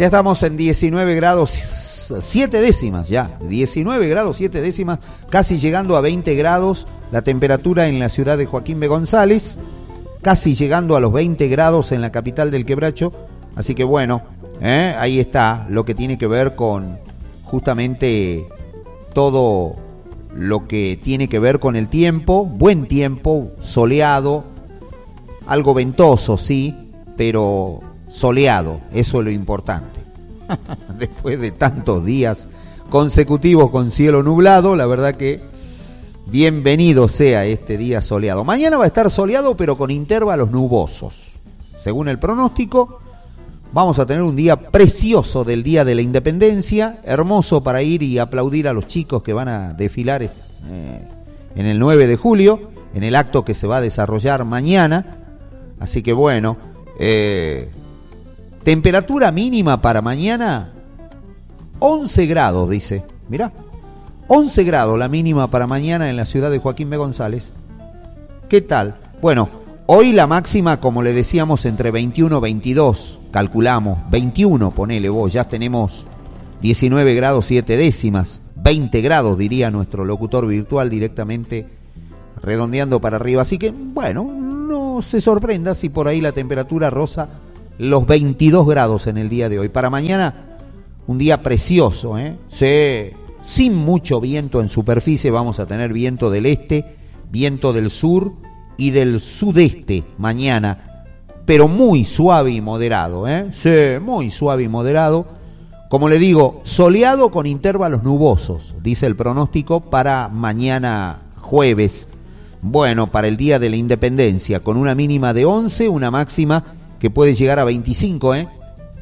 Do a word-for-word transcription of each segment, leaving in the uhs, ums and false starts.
Ya estamos en diecinueve grados siete décimas ya, diecinueve grados siete décimas, casi llegando a veinte grados la temperatura en la ciudad de Joaquín B. González, casi llegando a los veinte grados en la capital del Quebracho, así que bueno, ¿eh? Ahí está lo que tiene que ver con justamente todo lo que tiene que ver con el tiempo, buen tiempo, soleado, algo ventoso, sí, pero soleado, eso es lo importante. Después de tantos días consecutivos con cielo nublado, la verdad que bienvenido sea este día soleado. Mañana va a estar soleado pero con intervalos nubosos. Según el pronóstico, vamos a tener un día precioso del Día de la Independencia, hermoso para ir y aplaudir a los chicos que van a desfilar eh, en el nueve de julio, en el acto que se va a desarrollar mañana. Así que bueno, eh, temperatura mínima para mañana, once grados, dice. Mirá, once grados la mínima para mañana en la ciudad de Joaquín B. González. ¿Qué tal? Bueno, hoy la máxima, como le decíamos, entre veintiuno y veintidós, calculamos, veintiuno, ponele vos, ya tenemos diecinueve grados siete décimas, veinte grados diría nuestro locutor virtual directamente redondeando para arriba. Así que, bueno, no se sorprenda si por ahí la temperatura roza los veintidós grados en el día de hoy. Para mañana, un día precioso, ¿eh? Sí, sin mucho viento en superficie, vamos a tener viento del este, viento del sur y del sudeste mañana, pero muy suave y moderado, ¿eh? Sí, muy suave y moderado. Como le digo, soleado con intervalos nubosos, dice el pronóstico para mañana jueves. Bueno, para el Día de la Independencia, con una mínima de once, una máxima que puede llegar a veinticinco, ¿eh?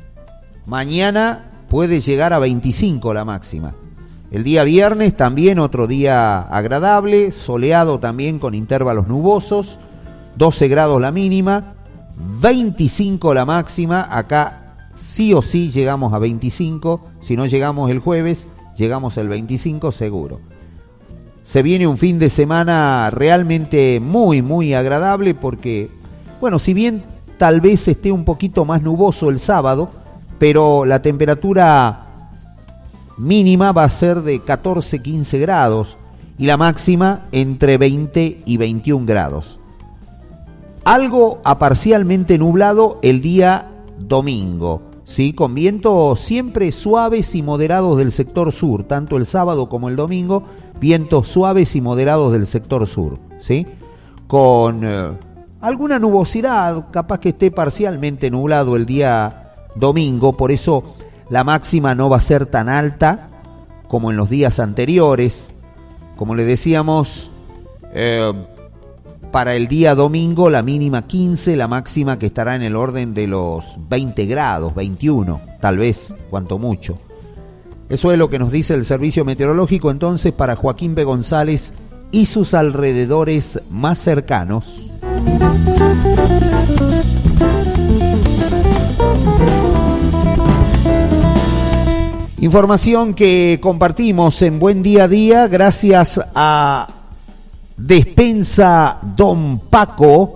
Mañana puede llegar a veinticinco la máxima. El día viernes también otro día agradable, soleado también con intervalos nubosos, doce grados la mínima, veinticinco la máxima. Acá sí o sí llegamos a veinticinco, si no llegamos el jueves, llegamos el veinticinco seguro. Se viene un fin de semana realmente muy, muy agradable porque, bueno, si bien tal vez esté un poquito más nuboso el sábado, pero la temperatura mínima va a ser de catorce a quince grados y la máxima entre veinte y veintiún grados. Algo a parcialmente nublado el día domingo, ¿sí? Con vientos siempre suaves y moderados del sector sur, tanto el sábado como el domingo, vientos suaves y moderados del sector sur, ¿sí? Con eh, alguna nubosidad, capaz que esté parcialmente nublado el día domingo, por eso la máxima no va a ser tan alta como en los días anteriores. Como le decíamos, eh, para el día domingo la mínima quince, la máxima que estará en el orden de los veinte grados, veintiuno, tal vez, cuanto mucho. Eso es lo que nos dice el servicio meteorológico entonces para Joaquín B. González y sus alrededores más cercanos. Información que compartimos en Buen Día a Día gracias a Despensa Don Paco.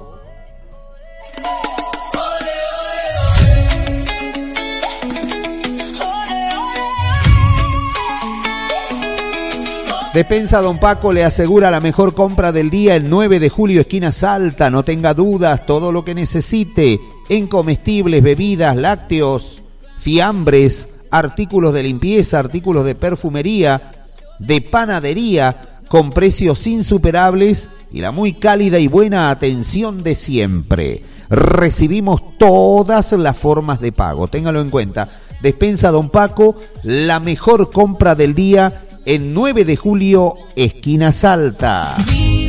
Despensa Don Paco le asegura la mejor compra del día el nueve de julio, esquina Salta. No tenga dudas, todo lo que necesite en comestibles, bebidas, lácteos, fiambres, artículos de limpieza, artículos de perfumería, de panadería, con precios insuperables y la muy cálida y buena atención de siempre. Recibimos todas las formas de pago, téngalo en cuenta. Despensa Don Paco, la mejor compra del día en nueve de julio, esquina Salta.